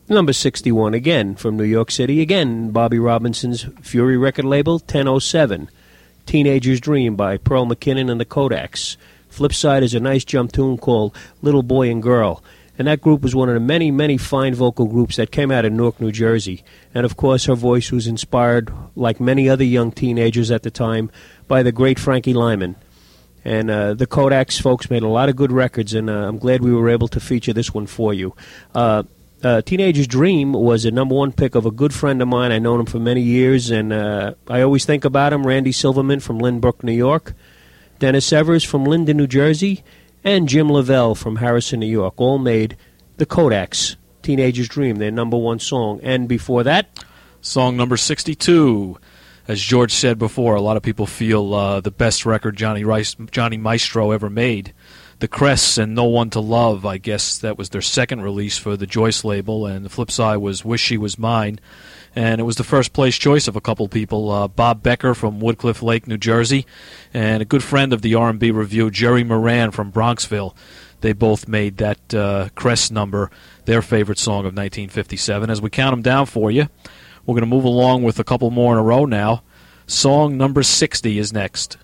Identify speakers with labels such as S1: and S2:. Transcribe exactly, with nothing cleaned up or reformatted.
S1: Number sixty-one, again, from New York City. Again, Bobby Robinson's Fury record label, ten oh seven. Teenager's Dream by Pearl McKinnon and the Kodaks. Flip side is a nice jump tune called Little Boy and Girl. And that group was one of the many, many fine vocal groups that came out of Newark, New Jersey. And, of course, her voice was inspired, like many other young teenagers at the time, by the great Frankie Lyman. And uh, the Kodaks folks made a lot of good records, and uh, I'm glad we were able to feature this one for you. Uh, uh, Teenager's Dream was a number one pick of a good friend of mine. I've known him for many years, and uh, I always think about him, Randy Silverman from Lynbrook, New York, Dennis Evers from Linden, New Jersey, and Jim Lavelle from Harrison, New York, all made the Kodaks, Teenager's Dream, their number one song. And before that,
S2: song number sixty-two. As George said before, a lot of people feel uh, the best record Johnny Rice, Johnny Maestro ever made. The Crests and No One to Love, I guess that was their second release for the Joyce label, and the flip side was Wish She Was Mine. And it was the first place choice of a couple people, uh, Bob Becker from Woodcliff Lake, New Jersey, and a good friend of the R and B Review, Jerry Moran from Bronxville. They both made that uh, Crest number their favorite song of nineteen fifty-seven. As we count them down for you, we're going to move along with a couple more in a row now. Song number sixty is next.